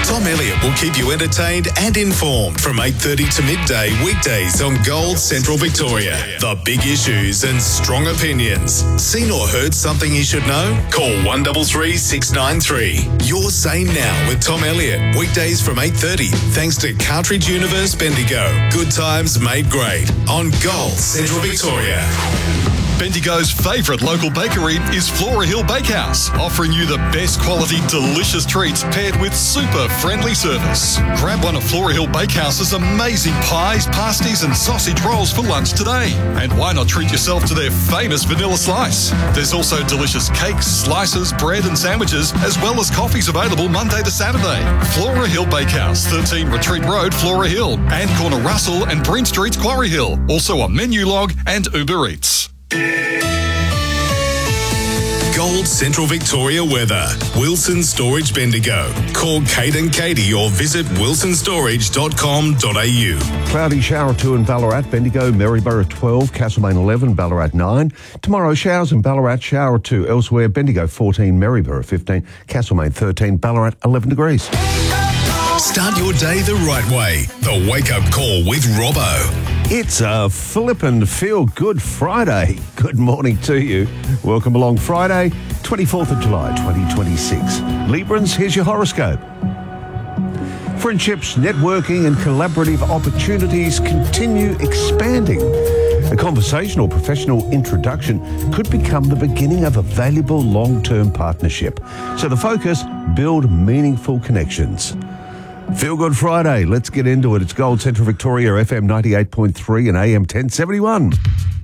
Tom Elliott will keep you entertained and informed from 8:30 to midday weekdays on Gold Central Victoria. The big issues and strong opinions. Seen or heard something you should know? Call 133 693. Your Say Now with Tom Elliott. Weekdays from 8:30. Thanks to Cartridge Universe Bendigo. Good times made great on Gold Central Victoria. Bendigo's favourite local bakery is Flora Hill Bakehouse, offering you the best quality, delicious treats paired with super friendly service. Grab one of Flora Hill Bakehouse's amazing pies, pasties and sausage rolls for lunch today. And why not treat yourself to their famous vanilla slice? There's also delicious cakes, slices, bread and sandwiches, as well as coffees available Monday to Saturday. Flora Hill Bakehouse, 13 Retreat Road, Flora Hill, and corner Russell and Breen Street, Quarry Hill. Also on Menu Log and Uber Eats. Gold Central Victoria weather. Wilson Storage Bendigo. Call Kate and Katie or visit wilsonstorage.com.au. Cloudy shower 2 in Ballarat, Bendigo, Maryborough 12, Castlemaine 11, Ballarat 9. Tomorrow showers in Ballarat, shower 2 elsewhere, Bendigo 14, Maryborough 15, Castlemaine 13, Ballarat 11 degrees. Start your day the right way. The Wake Up Call with Robbo. It's a flippin' feel-good Friday. Good morning to you. Welcome along Friday, 24th of July, 2026. Librans, here's your horoscope. Friendships, networking and collaborative opportunities continue expanding. A conversational professional introduction could become the beginning of a valuable long-term partnership. So the focus, build meaningful connections. Feel Good Friday. Let's get into it. It's Gold Central Victoria, FM 98.3 and AM 1071.